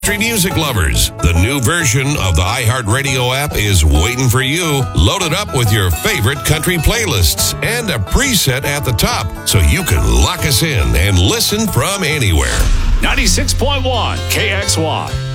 country music lovers. The new version of the iHeartRadio app is waiting for you. Load it up with your favorite country playlists and a preset at the top so you can lock us in and listen from anywhere. 96.1 KXY.